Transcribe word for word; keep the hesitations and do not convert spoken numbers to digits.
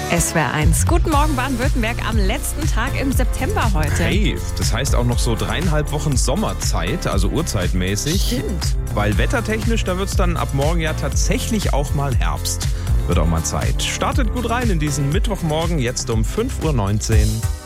S W R eins. Guten Morgen Baden-Württemberg am letzten Tag im September heute. Hey, das heißt auch noch so dreieinhalb Wochen Sommerzeit, also uhrzeitmäßig. Stimmt. Weil wettertechnisch, da wird es dann ab morgen ja tatsächlich auch mal Herbst. Wird auch mal Zeit. Startet gut rein in diesen Mittwochmorgen, jetzt um fünf Uhr neunzehn.